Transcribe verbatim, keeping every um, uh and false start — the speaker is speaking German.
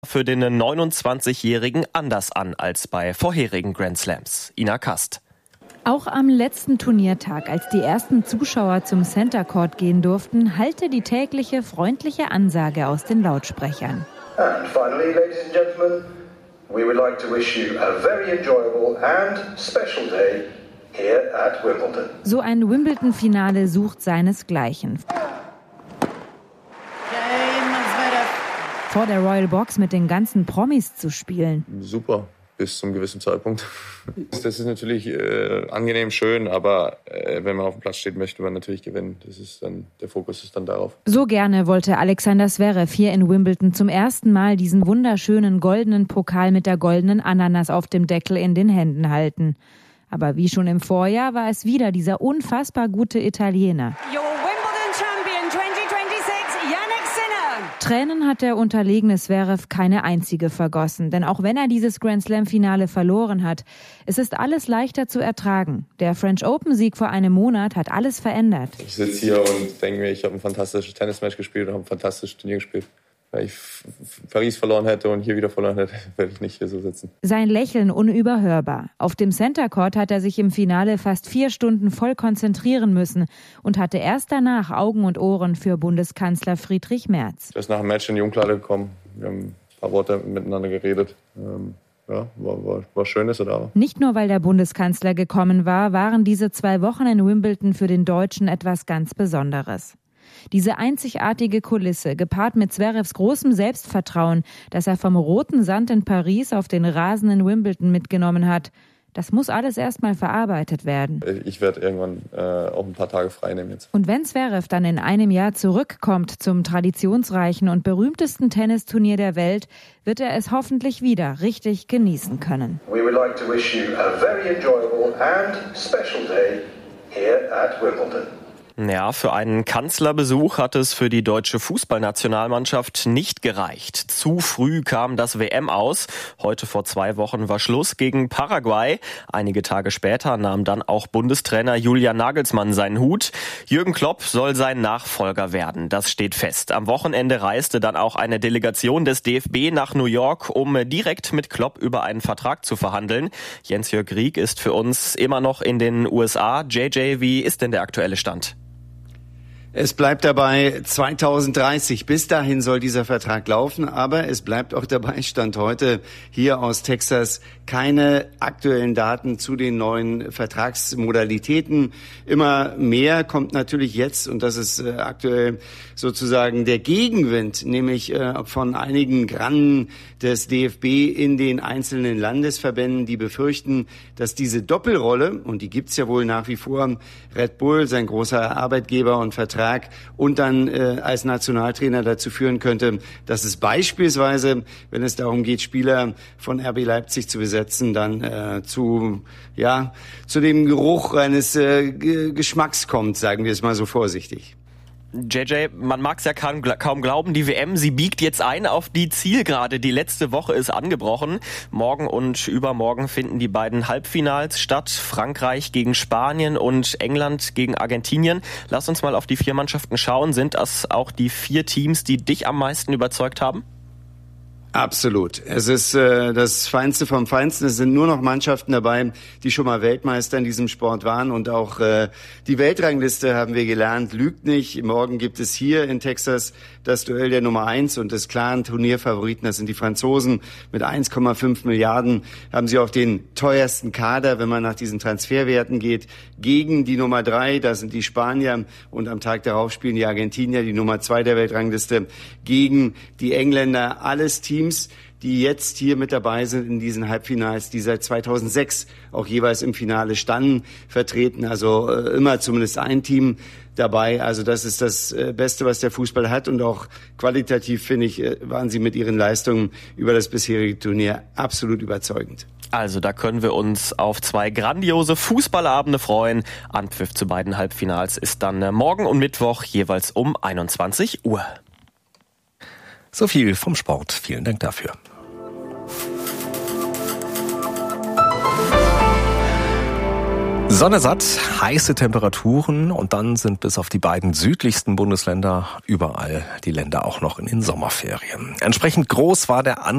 Für den neunundzwanzigjährigen anders an als bei vorherigen Grand Slams. Ina Kast. Auch am letzten Turniertag, als die ersten Zuschauer zum Center Court gehen durften, hallte die tägliche freundliche Ansage aus den Lautsprechern. And finally, ladies and gentlemen, we would like to wish you a very enjoyable and special day here at Wimbledon. So ein Wimbledon-Finale sucht seinesgleichen. Vor der Royal Box mit den ganzen Promis zu spielen. Super, bis zum gewissen Zeitpunkt. Das ist natürlich äh, angenehm schön, aber äh, wenn man auf dem Platz steht, möchte man natürlich gewinnen. Das ist dann, der Fokus ist dann darauf. So gerne wollte Alexander Zverev hier in Wimbledon zum ersten Mal diesen wunderschönen goldenen Pokal mit der goldenen Ananas auf dem Deckel in den Händen halten. Aber wie schon im Vorjahr war es wieder dieser unfassbar gute Italiener. Tränen hat der unterlegene Zverev keine einzige vergossen. Denn auch wenn er dieses Grand Slam-Finale verloren hat, es ist alles leichter zu ertragen. Der French Open-Sieg vor einem Monat hat alles verändert. Ich sitze hier und denke mir, ich habe ein fantastisches Tennismatch gespielt und habe ein fantastisches Turnier gespielt. Wenn ich Paris verloren hätte und hier wieder verloren hätte, werde ich nicht hier so sitzen. Sein Lächeln unüberhörbar. Auf dem Center Court hat er sich im Finale fast vier Stunden voll konzentrieren müssen und hatte erst danach Augen und Ohren für Bundeskanzler Friedrich Merz. Er ist nach dem Match in die Umkleide gekommen. Wir haben ein paar Worte miteinander geredet. Ähm, ja, war, war, war schön, dass er da war. Nicht nur, weil der Bundeskanzler gekommen war, waren diese zwei Wochen in Wimbledon für den Deutschen etwas ganz Besonderes. Diese einzigartige Kulisse, gepaart mit Zverevs großem Selbstvertrauen, das er vom roten Sand in Paris auf den Rasen in Wimbledon mitgenommen hat, das muss alles erstmal verarbeitet werden. Ich werde irgendwann äh, auch ein paar Tage frei nehmen jetzt. Und wenn Zverev dann in einem Jahr zurückkommt zum traditionsreichen und berühmtesten Tennisturnier der Welt, wird er es hoffentlich wieder richtig genießen können. We would like to wish you a very enjoyable and special day here at Wimbledon. Ja, für einen Kanzlerbesuch hat es für die deutsche Fußballnationalmannschaft nicht gereicht. Zu früh kam das W M aus. Heute vor zwei Wochen war Schluss gegen Paraguay. Einige Tage später nahm dann auch Bundestrainer Julian Nagelsmann seinen Hut. Jürgen Klopp soll sein Nachfolger werden. Das steht fest. Am Wochenende reiste dann auch eine Delegation des D F B nach New York, um direkt mit Klopp über einen Vertrag zu verhandeln. Jens-Jörg Rieck ist für uns immer noch in den U S A. J J, wie ist denn der aktuelle Stand? Es bleibt dabei zweitausenddreißig. Bis dahin soll dieser Vertrag laufen, aber es bleibt auch dabei, Stand heute hier aus Texas, keine aktuellen Daten zu den neuen Vertragsmodalitäten. Immer mehr kommt natürlich jetzt, und das ist äh, aktuell sozusagen der Gegenwind, nämlich äh, von einigen Grannen des D F B in den einzelnen Landesverbänden, die befürchten, dass diese Doppelrolle, und die gibt's ja wohl nach wie vor, Red Bull, sein großer Arbeitgeber und Vertrag, und dann äh, als Nationaltrainer dazu führen könnte, dass es beispielsweise, wenn es darum geht, Spieler von R B Leipzig zu besetzen, dann äh, zu ja zu dem Geruch eines äh, G- Geschmacks kommt, sagen wir es mal so vorsichtig. J J, man mag es ja kaum, kaum glauben, die W M, sie biegt jetzt ein auf die Zielgerade. Die letzte Woche ist angebrochen. Morgen und übermorgen finden die beiden Halbfinals statt. Frankreich gegen Spanien und England gegen Argentinien. Lass uns mal auf die vier Mannschaften schauen. Sind das auch die vier Teams, die dich am meisten überzeugt haben? Absolut. Es ist äh, das Feinste vom Feinsten. Es sind nur noch Mannschaften dabei, die schon mal Weltmeister in diesem Sport waren. Und auch äh, die Weltrangliste, haben wir gelernt, lügt nicht. Morgen gibt es hier in Texas das Duell der Nummer eins und des klaren Turnierfavoriten. Das sind die Franzosen. Mit eins Komma fünf Milliarden haben sie auch den teuersten Kader, wenn man nach diesen Transferwerten geht. Gegen die Nummer drei, da sind die Spanier. Und am Tag darauf spielen die Argentinier, die Nummer zwei der Weltrangliste, gegen die Engländer. Alles Teams, die jetzt hier mit dabei sind in diesen Halbfinals, die seit zweitausendsechs auch jeweils im Finale standen, vertreten. Also äh, immer zumindest ein Team dabei. Also das ist das äh, Beste, was der Fußball hat. Und auch qualitativ, finde ich, äh, waren sie mit ihren Leistungen über das bisherige Turnier absolut überzeugend. Also da können wir uns auf zwei grandiose Fußballabende freuen. Anpfiff zu beiden Halbfinals ist dann äh, morgen und Mittwoch jeweils um einundzwanzig Uhr. So viel vom Sport. Vielen Dank dafür. Sonne satt, heiße Temperaturen und dann sind bis auf die beiden südlichsten Bundesländer überall die Länder auch noch in den Sommerferien. Entsprechend groß war der An